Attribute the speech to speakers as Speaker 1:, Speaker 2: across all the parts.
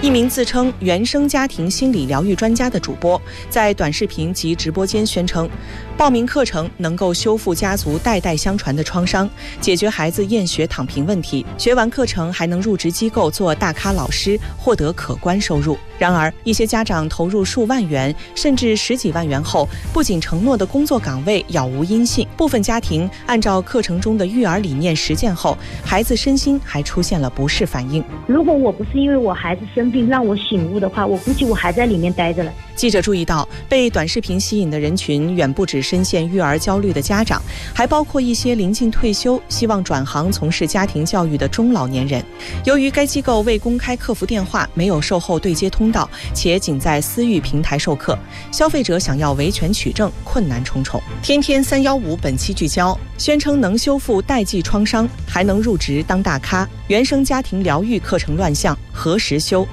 Speaker 1: 一名自称原生家庭心理疗愈专家的主播，在短视频及直播间宣称，报名课程能够修复家族代代相传的创伤，解决孩子厌学躺平问题。学完课程还能入职机构做大咖老师，获得可观收入。然而，一些家长投入数万元甚至十几万元后，不仅承诺的工作岗位杳无音信，部分家庭按照课程中的育儿理念实践后，孩子身心还出现了不适反应。
Speaker 2: 如果我不是因为我孩子生病让我醒悟的话，我估计我还在里面待着了。
Speaker 1: 记者注意到，被短视频吸引的人群远不止深陷育儿焦虑的家长，还包括一些临近退休希望转行从事家庭教育的中老年人。由于该机构未公开客服电话，没有售后对接通道，且仅在私域平台授课，消费者想要维权取证困难重重。天天315本期聚焦，宣称能修复代际创伤，还能入职当大咖，原生家庭疗愈课程乱象，何时休？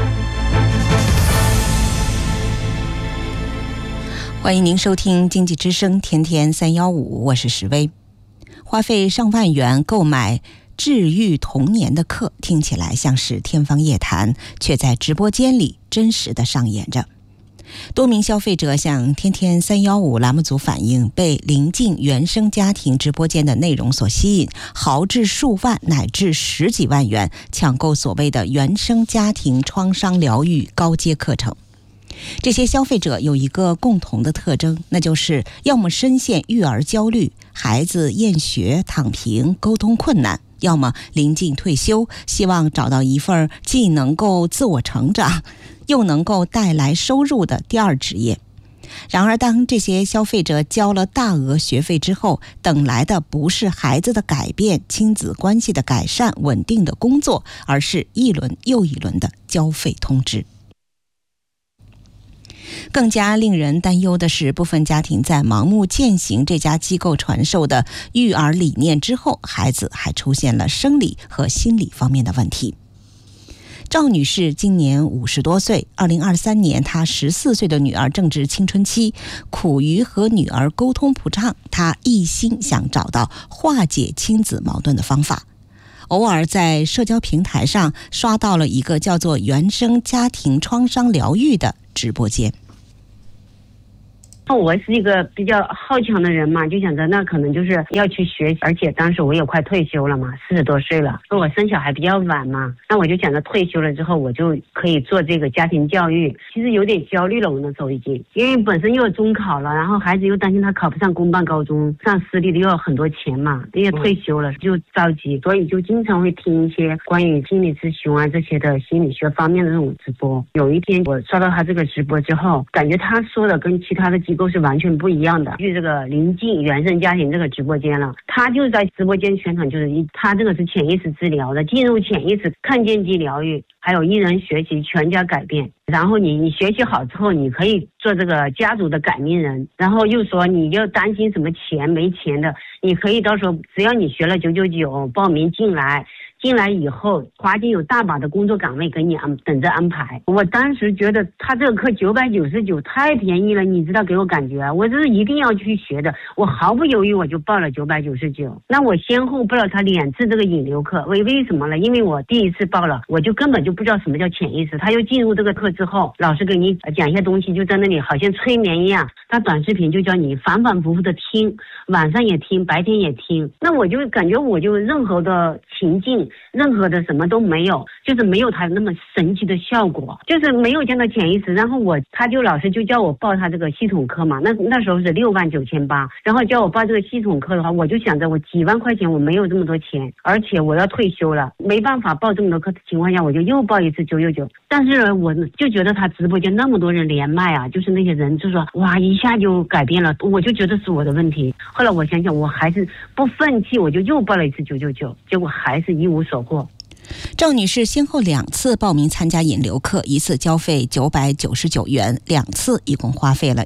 Speaker 3: 欢迎您收听经济之声天天315，我是石薇。花费上万元购买治愈童年的课，听起来像是天方夜谭，却在直播间里真实的上演着。多名消费者向天天315栏目组反映，被临近原生家庭直播间的内容所吸引，豪掷数万乃至十几万元抢购所谓的原生家庭创伤疗愈高阶课程。这些消费者有一个共同的特征，那就是要么深陷育儿焦虑，孩子厌学躺平，沟通困难，要么临近退休，希望找到一份既能够自我成长又能够带来收入的第二职业。然而，当这些消费者交了大额学费之后，等来的不是孩子的改变、亲子关系的改善、稳定的工作，而是一轮又一轮的交费通知。更加令人担忧的是，部分家庭在盲目践行这家机构传授的育儿理念之后，孩子还出现了生理和心理方面的问题。赵女士今年50多岁，2023年她14岁的女儿正值青春期，苦于和女儿沟通不畅，她一心想找到化解亲子矛盾的方法。偶尔在社交平台上刷到了一个叫做原生家庭创伤疗愈的直播间。
Speaker 4: 我是一个比较好强的人嘛，就想着那可能就是要去学习，而且当时我也快退休了嘛，40多岁了，我生小孩比较晚嘛，那我就想着退休了之后我就可以做这个家庭教育。其实有点焦虑了，我那时候已经，因为本身又有中考了，然后孩子又担心他考不上公办高中，上私立的又要很多钱嘛，因为退休了就着急，所以就经常会听一些关于心理咨询啊这些的心理学方面的那种直播。有一天我刷到他这个直播之后，感觉他说的跟其他的机构是完全不一样的。去这个临近原生家庭这个直播间了，他就在直播间宣传，就是他这个是潜意识治疗的，进入潜意识看见即疗愈，还有一人学习全家改变。然后你学习好之后，你可以做这个家族的改命人。然后又说你就担心什么钱没钱的，你可以到时候只要你学了999报名进来以后，华金有大把的工作岗位给你等着安排。我当时觉得他这个课999太便宜了，你知道给我感觉我这是一定要去学的，我毫不犹豫我就报了999。那我先后报了他2次这个引流课，为什么呢？因为我第一次报了，我就根本就不知道什么叫潜意识。他又进入这个课之后，老师给你讲一些东西，就在那里好像催眠一样，他短视频就叫你反反复复的听，晚上也听，白天也听。那我就感觉我就任何的情境，任何的什么都没有，就是没有他那么神奇的效果，就是没有见到潜意识。然后他就老师就叫我报他这个系统课嘛，那时候是69800，然后叫我报这个系统课的话，我就想着我几万块钱我没有这么多钱，而且我要退休了，没办法报这么多课的情况下，我就又报一次999。但是我就觉得他直播间那么多人连麦啊，就是那些人就说哇一下就改变了，我就觉得是我的问题。后来我想想，我还是不愤气，我就又报了一次999，结果还是一无所获。
Speaker 3: 赵女士先后2次报名参加引流课，一次交费999元，2次一共花费了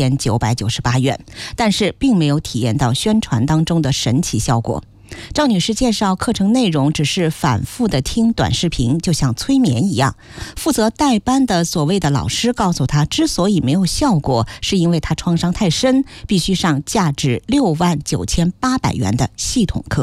Speaker 3: 1998元，但是并没有体验到宣传当中的神奇效果。赵女士介绍，课程内容只是反复的听短视频，就像催眠一样。负责带班的所谓的老师告诉她，之所以没有效果，是因为她创伤太深，必须上价值69800元的系统课。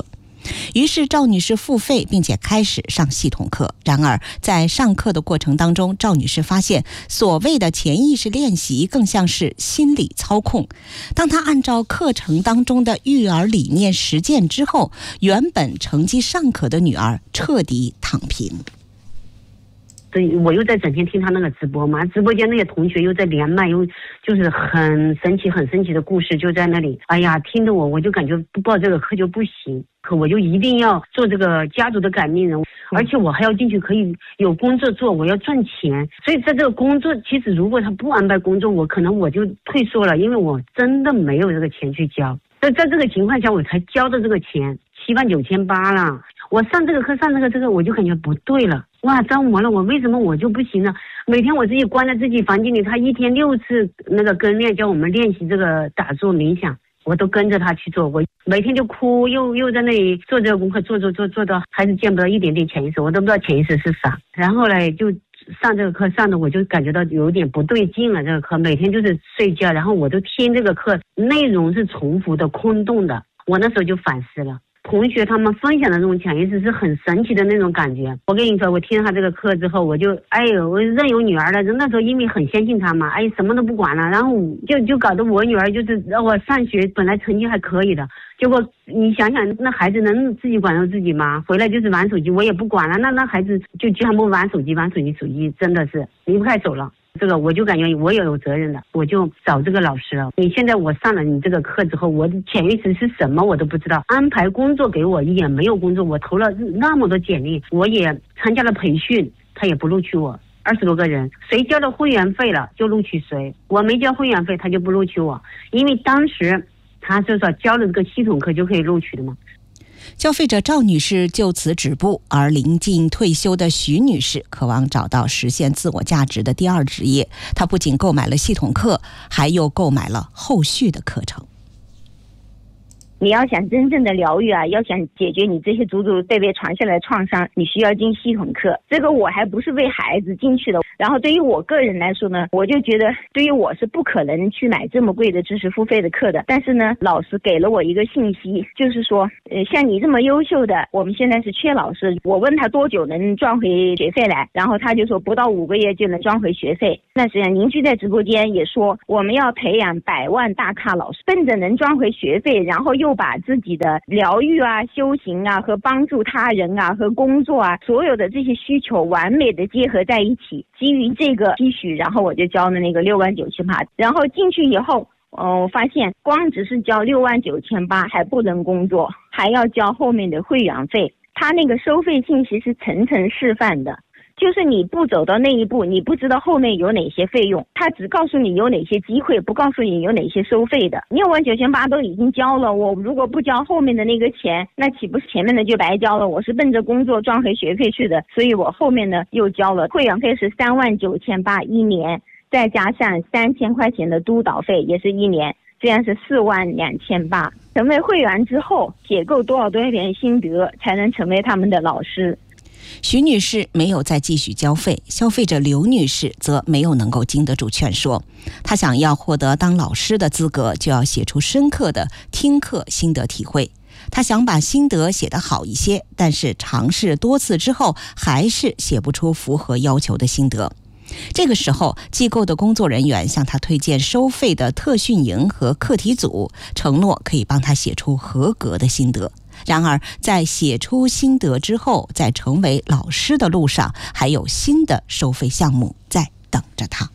Speaker 3: 于是赵女士付费并且开始上系统课。然而在上课的过程当中，赵女士发现所谓的潜意识练习更像是心理操控。当她按照课程当中的育儿理念实践之后，原本成绩尚可的女儿彻底躺平。
Speaker 4: 对，我又在整天听他那个直播嘛，直播间那些同学又在连麦，又就是很神奇的故事就在那里。哎呀，听着我就感觉不报这个课就不行，可我就一定要做这个家族的改命人，而且我还要进去可以有工作做，我要赚钱。所以在这个工作，其实如果他不安排工作，我可能我就退缩了，因为我真的没有这个钱去交。在这个情况下，我才交的这个钱79800了。我上这个课，我就感觉不对了。哇，着魔了！我为什么我就不行呢？每天我自己关在自己房间里，他一天6次那个跟练，教我们练习这个打坐冥想，我都跟着他去做。我每天就哭，又在那里做这个功课，做到还是见不到一点点潜意识，我都不知道潜意识是啥。然后呢，就上这个课上的我就感觉到有点不对劲了。这个课每天就是睡觉，然后我都听这个课内容是重复的、空洞的。我那时候就反思了。同学他们分享的这种潜意识是很神奇的那种感觉。我跟你说，我听他这个课之后，我就我任由女儿了。那时候因为很相信他嘛，什么都不管了，然后就搞得我女儿就是让我上学本来成绩还可以的，结果你想想，那孩子能自己管住自己吗？回来就是玩手机，我也不管了，那孩子就全部玩手机，真的是离不开手了。这个我就感觉我也有责任的，我就找这个老师了。你现在我上了你这个课之后，我的潜意识是什么我都不知道，安排工作给我也没有工作，我投了那么多简历，我也参加了培训，他也不录取我，20多个人，谁交了会员费了就录取谁，我没交会员费他就不录取我，因为当时他就说交了这个系统课就可以录取的嘛。
Speaker 3: 消费者赵女士就此止步，而临近退休的徐女士渴望找到实现自我价值的第二职业。她不仅购买了系统课，还又购买了后续的课程。
Speaker 5: 你要想真正的疗愈啊，要想解决你这些祖祖辈辈传下来的创伤，你需要进系统课。这个我还不是为孩子进去的。然后对于我个人来说呢，我就觉得对于我是不可能去买这么贵的知识付费的课的。但是呢，老师给了我一个信息，就是说像你这么优秀的，我们现在是缺老师。我问他多久能赚回学费来，然后他就说不到5个月就能赚回学费。那实际上您就在直播间也说，我们要培养100万大咖老师，奔着能赚回学费，然后又把自己的疗愈啊、修行啊和帮助他人啊和工作啊，所有的这些需求完美的结合在一起。基于这个期许，然后我就交了那个69800，然后进去以后我发现光只是交69800还不能工作，还要交后面的会员费。他那个收费信息是层层示范的，就是你不走到那一步，你不知道后面有哪些费用，他只告诉你有哪些机会，不告诉你有哪些收费的。69800都已经交了，我如果不交后面的那个钱，那岂不是前面的就白交了？我是奔着工作赚回学费去的，所以我后面呢又交了会员费是39800一年，再加上3000块钱的督导费也是1年，这样是42800。成为会员之后，写够多少篇心得才能成为他们的老师。
Speaker 3: 徐女士没有再继续交费，消费者刘女士则没有能够经得住劝说。她想要获得当老师的资格，就要写出深刻的听课心得体会。她想把心得写得好一些，但是尝试多次之后，还是写不出符合要求的心得。这个时候，机构的工作人员向她推荐收费的特训营和课题组，承诺可以帮她写出合格的心得。然而在写出心得之后，在成为老师的路上，还有新的收费项目在等着他。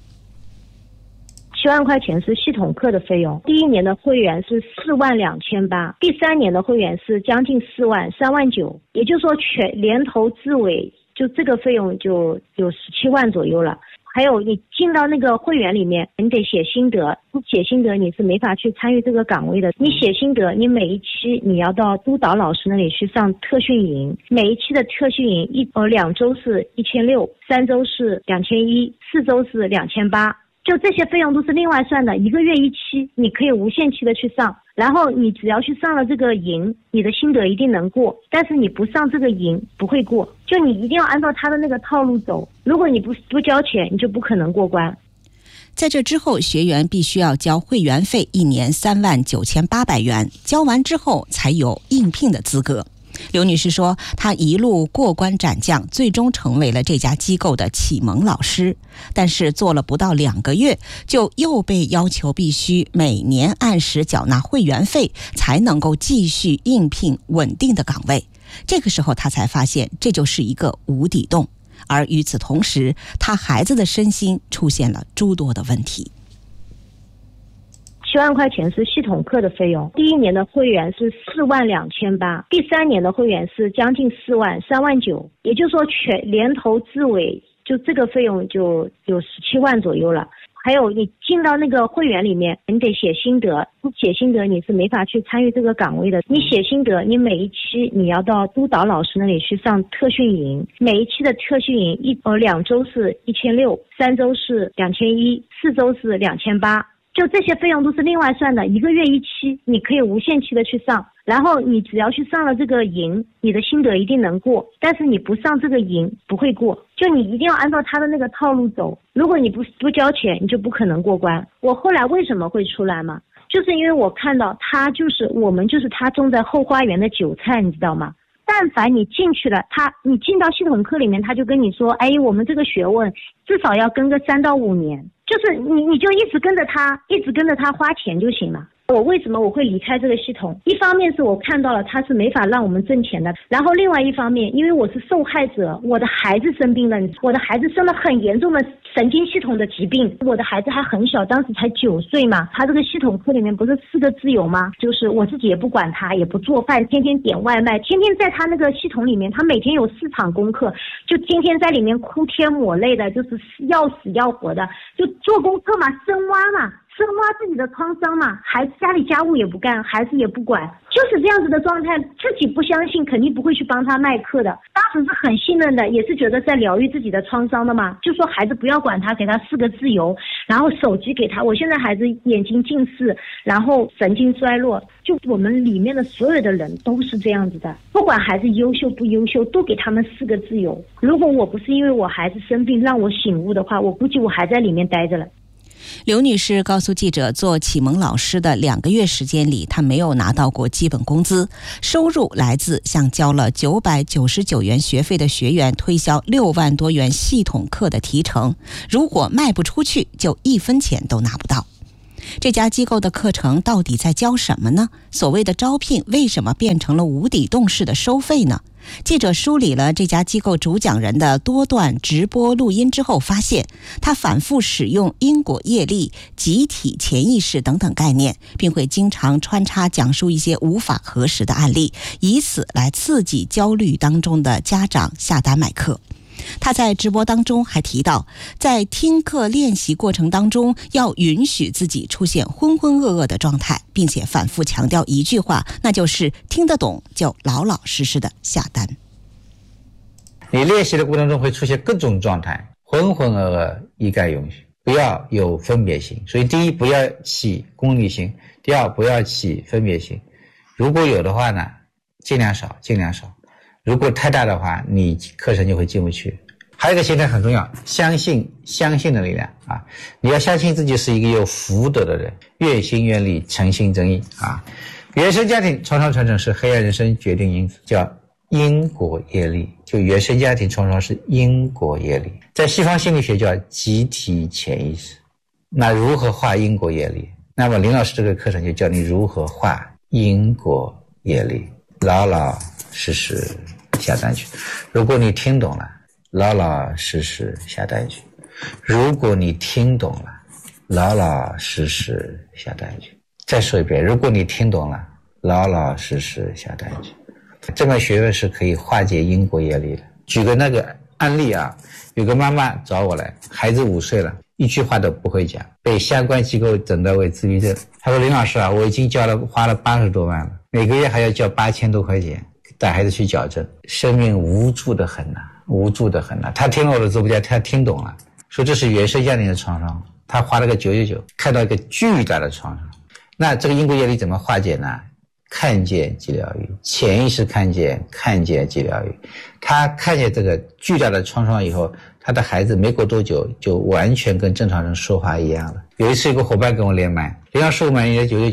Speaker 2: 7万块钱是系统课的费用，第1年的会员是42800，第3年的会员是将近4万，39000，也就是说全连头至尾就这个费用就有17万左右了。还有你进到那个会员里面，你得写心得，不写心得你是没法去参与这个岗位的。你写心得，你每一期你要到督导老师那里去上特训营，每一期的特训营2周是1600，3周是2100，4周是2800，就这些费用都是另外算的。1个月1期，你可以无限期的去上，然后你只要去上了这个营，你的心得一定能过，但是你不上这个营不会过，就你一定要按照他的那个套路走，如果你不交钱，你就不可能过关。
Speaker 3: 在这之后，学员必须要交会员费1年39800元，交完之后才有应聘的资格。 刘女士说，她一路过关斩将，最终成为了这家机构的启蒙老师，但是做了不到2个月，就又被要求必须每年按时缴纳会员费，才能够继续应聘稳定的岗位。这个时候她才发现，这就是一个无底洞。而与此同时，她孩子的身心出现了诸多的问题。
Speaker 2: 7万块钱是系统课的费用，第一年的会员是42800，第3年的会员是将近4万，3.9万，也就是说全连头至尾就这个费用就有17万左右了。还有你进到那个会员里面，你得写心得，不写心得你是没法去参与这个岗位的。你写心得，你每一期你要到督导老师那里去上特训营，每一期的特训营2周是1600，3周是2100，4周是2800。就这些费用都是另外算的，1个月1期，你可以无限期的去上，然后你只要去上了这个营，你的心得一定能过，但是你不上这个营不会过，就你一定要按照他的那个套路走，如果你不交钱，你就不可能过关。我后来为什么会出来嘛，就是因为我看到我们就是他种在后花园的韭菜，你知道吗？但凡你进去了，你进到系统课里面，他就跟你说，哎，我们这个学问至少要跟个3到5年，就是你就一直跟着他花钱就行了。我为什么我会离开这个系统？一方面是我看到了他是没法让我们挣钱的，然后另外一方面，因为我是受害者，我的孩子生病了，我的孩子生了很严重的神经系统的疾病，我的孩子还很小，当时才9岁嘛。他这个系统课里面不是4个自由吗？就是我自己也不管他，也不做饭，天天点外卖，天天在他那个系统里面，他每天有4场功课，就天天在里面哭天抹泪的，就是要死要活的，就做功课嘛，深挖自己的创伤嘛，孩子家里家务也不干，孩子也不管，就是这样子的状态，自己不相信肯定不会去帮他卖课的。当时是很信任的，也是觉得在疗愈自己的创伤的嘛，就说孩子不要管他，给他4个自由，然后手机给他，我现在孩子眼睛近视，然后神经衰弱，就我们里面的所有的人都是这样子的，不管孩子优秀不优秀，都给他们4个自由。如果我不是因为我孩子生病让我醒悟的话，我估计我还在里面待着了。
Speaker 3: 刘女士告诉记者，做启蒙老师的2个月时间里，她没有拿到过基本工资，收入来自向交了999元学费的学员推销6万多元系统课的提成，如果卖不出去，就1分钱都拿不到。这家机构的课程到底在教什么呢？所谓的招聘为什么变成了无底洞式的收费呢？记者梳理了这家机构主讲人的多段直播录音之后，发现他反复使用因果业力、集体潜意识等等概念，并会经常穿插讲述一些无法核实的案例，以此来刺激焦虑当中的家长下单买课。他在直播当中还提到，在听课练习过程当中要允许自己出现浑浑噩噩的状态，并且反复强调一句话，那就是听得懂就老老实实的下单。
Speaker 6: 你练习的过程中会出现各种状态，浑浑噩噩一概允许，不要有分别心。所以第一，不要起功利心；第二，不要起分别心。如果有的话呢，尽量少。如果太大的话，你课程就会进不去。还有一个心态很重要，相信的力量啊！你要相信自己是一个有福德的人，愿心愿力，诚心真意啊！原生家庭创伤传承是黑暗人生决定因子，叫因果业力。就原生家庭创伤是因果业力，在西方心理学叫集体潜意识。那如何化因果业力？那么林老师这个课程就教你如何化因果业力，老老实实下单去。如果你听懂了，老老实实下单去。如果你听懂了，老老实实下单去。再说一遍，如果你听懂了，老老实实下单去。这门学问是可以化解因果业力的。举个那个案例啊，有个妈妈找我来，孩子5岁了，一句话都不会讲，被相关机构诊断为自闭症。他说，林老师啊，我已经花了80多万了，每个月还要交8000多块钱带孩子去矫正，生命无助的很呐。他听了我的直播间，他听懂了，说这是原生家庭的创伤，他花了个999，看到一个巨大的创伤。那这个因果业力怎么化解呢？看见即疗愈，潜意识看见即疗愈。他看见这个巨大的创伤以后，他的孩子没过多久就完全跟正常人说话一样了。有一次有个伙伴跟我连麦，林老师我买你的999，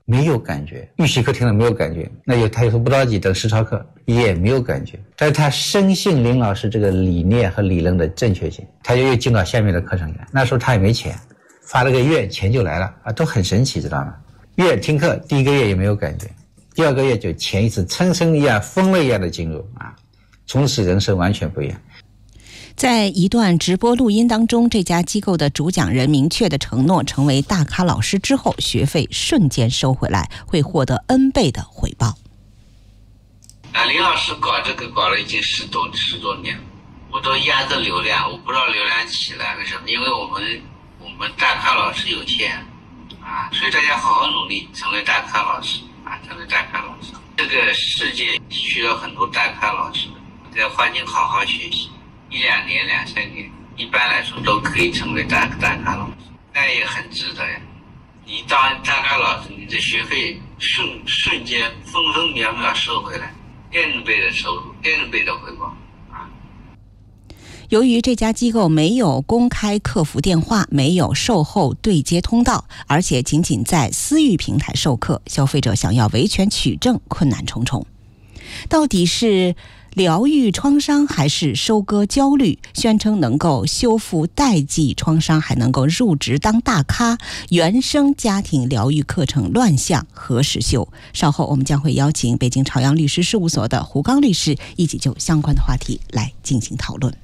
Speaker 6: 没有感觉，预习课听了没有感觉，那他有时候不着急，等实操课也没有感觉，但是他深信林老师这个理念和理论的正确性，他就又进到下面的课程来。那时候他也没钱，发了个愿，钱就来了啊，都很神奇，知道吗？愿听课第1个月也没有感觉，第2个月就钱一次蹭蹭一样风了一样的进入啊，从此人生完全不一样。
Speaker 3: 在一段直播录音当中，这家机构的主讲人明确的承诺，成为大咖老师之后，学费瞬间收回来，会获得 N 倍的回报。
Speaker 7: 林老师搞这个搞了已经十多年，我都压着流量，我不知道流量起来为什么，因为我们大咖老师有限啊，所以大家好好努力，成为大咖老师啊，成为大咖老师。这个世界需要很多大咖老师，在环境好好学习。1-2年、2-3年，一般来说都可以成为大咖老师，那也很值得呀。你当大咖老师，你的学费瞬间分分秒秒收回来，N 倍的收入，N 倍的回报啊！
Speaker 3: 由于这家机构没有公开客服电话，没有售后对接通道，而且仅仅在私域平台授课，消费者想要维权取证困难重重。到底是疗愈创伤还是收割焦虑？宣称能够修复代际创伤，还能够入职当大咖，原生家庭疗愈课程乱象何时休？稍后我们将会邀请北京朝阳律师事务所的胡刚律师一起就相关的话题来进行讨论。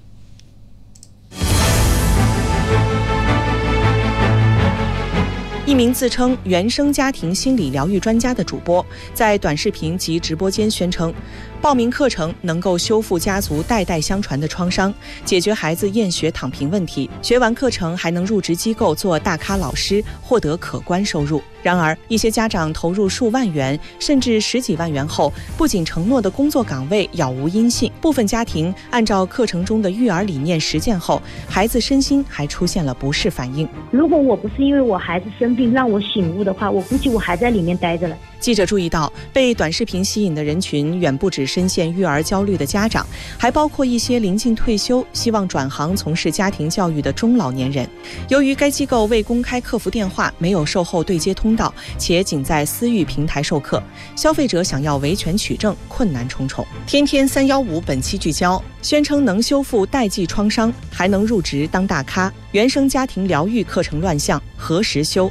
Speaker 1: 一名自称原生家庭心理疗愈专家的主播，在短视频及直播间宣称，报名课程能够修复家族代代相传的创伤，解决孩子厌学躺平问题。学完课程还能入职机构做大咖老师，获得可观收入。然而，一些家长投入数万元甚至10几万元后，不仅承诺的工作岗位杳无音信，部分家庭按照课程中的育儿理念实践后，孩子身心还出现了不适反应。
Speaker 2: 如果我不是因为我孩子生病让我醒悟的话，我估计我还在里面待着了。
Speaker 1: 记者注意到，被短视频吸引的人群远不止深陷育儿焦虑的家长，还包括一些临近退休、希望转行从事家庭教育的中老年人。由于该机构未公开客服电话，没有售后对接通道，且仅在私域平台授课，消费者想要维权取证困难重重。天天315本期聚焦，宣称能修复代际创伤，还能入职当大咖，原生家庭疗愈课程乱象何时休？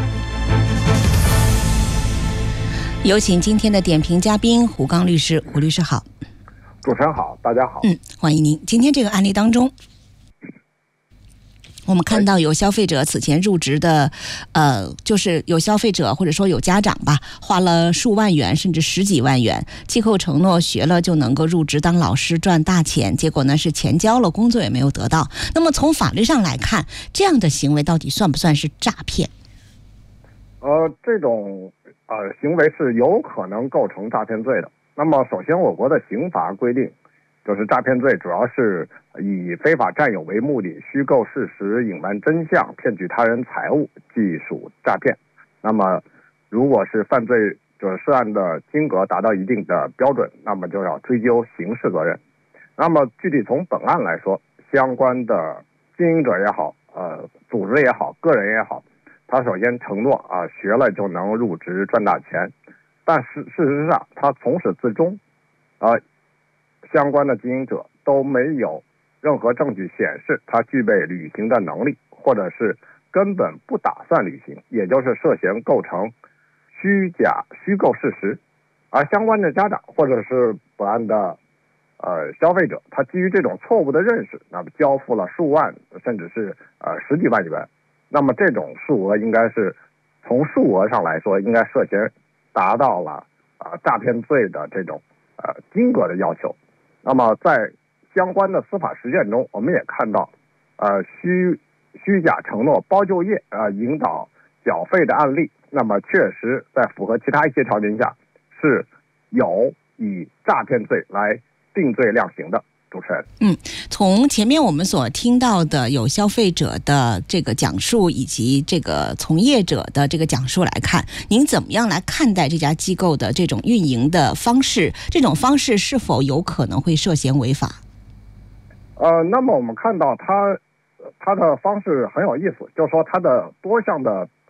Speaker 3: 有请今天的点评嘉宾胡刚律师。胡律师好。
Speaker 8: 主持人好，大家好。
Speaker 3: 欢迎您。今天这个案例当中，我们看到有消费者此前入职的，就是有消费者或者说有家长吧，花了数万元甚至10几万元，机构承诺学了就能够入职当老师赚大钱，结果呢是钱交了，工作也没有得到。那么从法律上来看，这样的行为到底算不算是诈骗？
Speaker 8: 这种行为是有可能构成诈骗罪的。那么首先我国的刑法规定，就是诈骗罪主要是以非法占有为目的，虚构事实、隐瞒真相、骗取他人财物，即属诈骗。那么如果是犯罪者涉案的金额达到一定的标准，那么就要追究刑事责任。那么具体从本案来说，相关的经营者也好，组织也好，个人也好，他首先承诺学了就能入职赚大钱，但事实上他从始至终相关的经营者都没有任何证据显示他具备履行的能力，或者是根本不打算履行，也就是涉嫌构成虚构事实。而相关的家长或者是本案的消费者，他基于这种错误的认识，那么交付了数万甚至是10几万元，那么这种数额应该是从数额上来说，应该涉嫌达到了诈骗罪的这种金额的要求。那么在相关的司法实践中，我们也看到虚假承诺包就业引导缴费的案例，那么确实在符合其他一些条件下是有以诈骗罪来定罪量刑的。主持人，
Speaker 3: 从前面我们所听到的有消费者的这个讲述以及这个从业者的这个讲述来看，您怎么样来看待这家机构的这种运营的方式？这种方式是否有可能会涉嫌违法？
Speaker 8: 那么我们看到他的方式很有意思，就是说他的多项的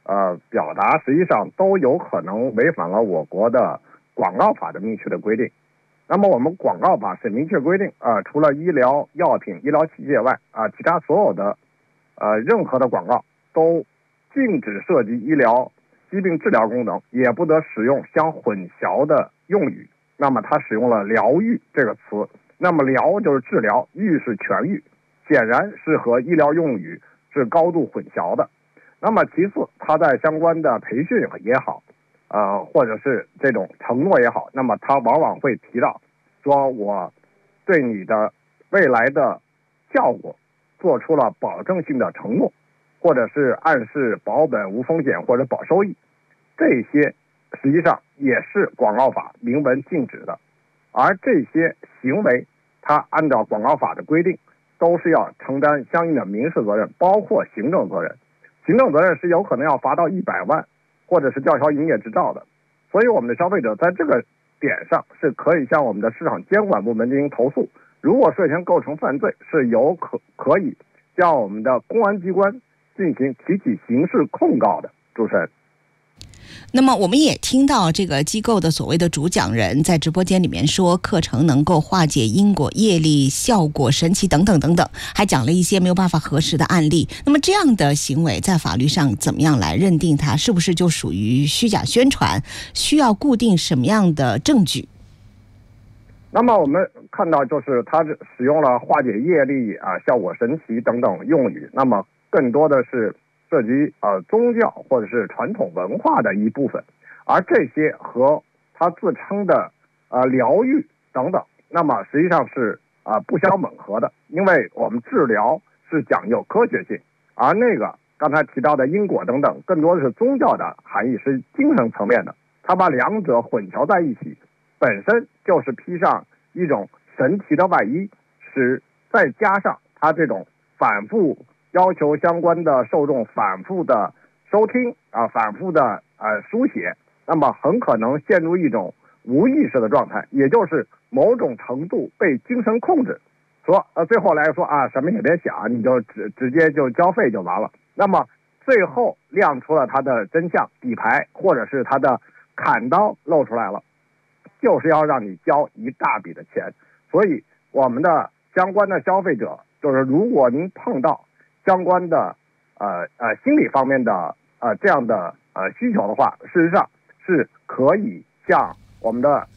Speaker 8: 表达，实际上都有可能违反了我国的广告法的明确的规定。那么我们广告法是明确规定除了医疗药品、医疗器械外其他所有的任何的广告都禁止涉及医疗疾病治疗功能，也不得使用相混淆的用语。那么它使用了疗愈这个词，那么疗就是治疗，愈是痊愈，显然是和医疗用语是高度混淆的。那么其次，它在相关的培训也好或者是这种承诺也好，那么它往往会提到说我对你的未来的效果做出了保证性的承诺，或者是暗示保本无风险或者保收益，这些实际上也是广告法明文禁止的。而这些行为它按照广告法的规定都是要承担相应的民事责任，包括行政责任。行政责任是有可能要罚到100万或者是吊销营业执照的。所以我们的消费者在这个点上是可以向我们的市场监管部门进行投诉，如果涉嫌构成犯罪，是可以向我们的公安机关进行提起刑事控告的。主持人，
Speaker 3: 那么我们也听到这个机构的所谓的主讲人在直播间里面说，课程能够化解因果业力，效果神奇等等等等，还讲了一些没有办法核实的案例。那么这样的行为在法律上怎么样来认定它是不是就属于虚假宣传？需要固定什么样的证据？
Speaker 8: 那么我们看到就是它使用了化解业力效果神奇等等用语，那么更多的是涉及宗教或者是传统文化的一部分，而这些和他自称的疗愈等等，那么实际上是不相吻合的。因为我们治疗是讲究科学性，而那个刚才提到的因果等等更多的是宗教的含义，是精神层面的，他把两者混淆在一起，本身就是披上一种神奇的外衣，再加上他这种反复要求相关的受众反复的收听反复的书写，那么很可能陷入一种无意识的状态，也就是某种程度被精神控制。说最后来说什么也别想，你就直接就交费就完了。那么最后亮出了他的真相，底牌或者是他的砍刀露出来了，就是要让你交一大笔的钱。所以我们的相关的消费者，就是如果您碰到相关的心理方面的这样的需求的话，事实上是可以向我们的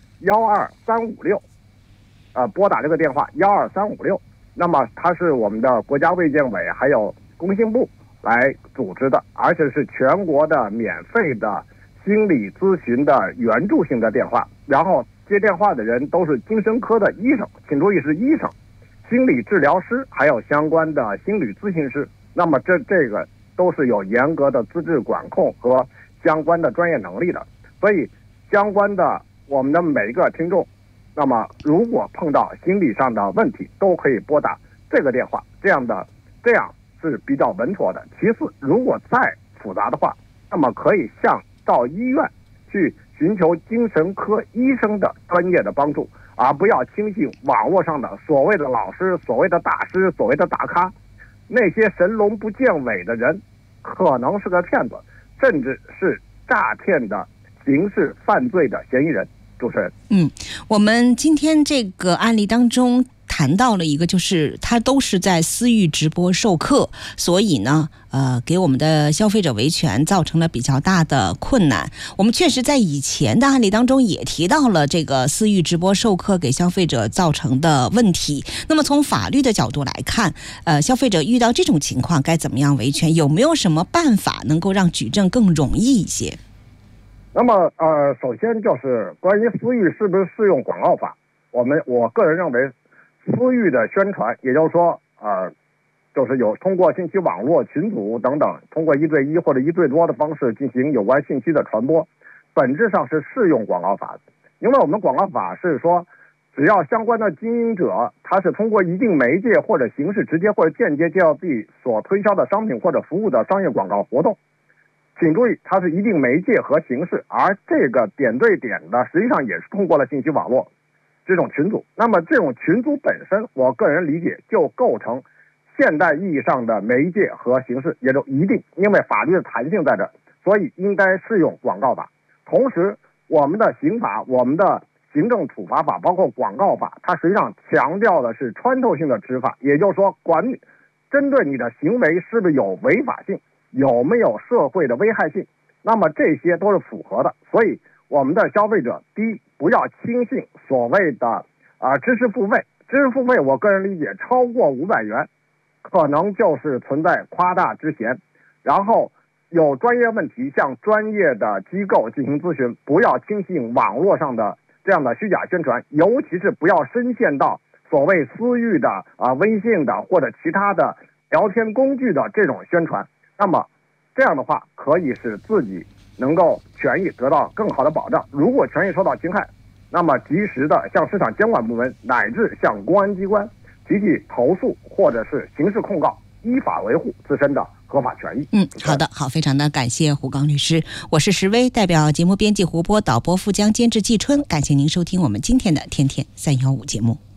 Speaker 8: 12356拨打这个电话12356，那么它是我们的国家卫健委还有工信部来组织的，而且是全国的免费的心理咨询的援助性的电话，然后接电话的人都是精神科的医生，请注意是医生、心理治疗师还有相关的心理咨询师，那么这个都是有严格的资质管控和相关的专业能力的。所以相关的我们的每一个听众，那么如果碰到心理上的问题，都可以拨打这个电话，这样是比较稳妥的。其次，如果再复杂的话，那么可以到医院去寻求精神科医生的专业的帮助，而不要轻信网络上的所谓的老师、所谓的大师、所谓的大咖，那些神龙不见尾的人可能是个骗子，甚至是诈骗的刑事犯罪的嫌疑人。主持人，
Speaker 3: 我们今天这个案例当中谈到了一个，就是他都是在私域直播授课，所以呢给我们的消费者维权造成了比较大的困难。我们确实在以前的案例当中也提到了这个私域直播授课给消费者造成的问题。那么从法律的角度来看，消费者遇到这种情况该怎么样维权？有没有什么办法能够让举证更容易一些？
Speaker 8: 那么首先就是关于私域是不是适用广告法，我个人认为私域的宣传，也就是说就是有通过信息网络群组等等，通过1对1或者1对多的方式进行有关信息的传播，本质上是适用广告法的。因为我们广告法是说，只要相关的经营者他是通过一定媒介或者形式直接或者间接介绍自己所推销的商品或者服务的商业广告活动，请注意它是一定媒介和形式，而这个点对点的实际上也是通过了信息网络这种群组。那么这种群组本身，我个人理解就构成现代意义上的媒介和形式，也就一定，因为法律的弹性在这， 所以应该适用广告法。同时，我们的刑法、我们的行政处罚法，包括广告法，它实际上强调的是穿透性的执法，也就是说，针对你的行为是不是有违法性，有没有社会的危害性，那么这些都是符合的。所以，我们的消费者，第一，不要轻信所谓的知识付费。知识付费，我个人理解，超过500元，可能就是存在夸大之嫌。然后有专业问题向专业的机构进行咨询，不要轻信网络上的这样的虚假宣传，尤其是不要深陷到所谓私域的微信的或者其他的聊天工具的这种宣传。那么这样的话，可以使自己能够权益得到更好的保障。如果权益受到侵害，那么及时的向市场监管部门乃至向公安机关提起投诉或者是刑事控告，依法维护自身的合法权益。
Speaker 3: 好的，好，非常的感谢胡刚律师，我是石威，代表节目编辑胡波、导播富江、监制季春，感谢您收听我们今天的天天315节目。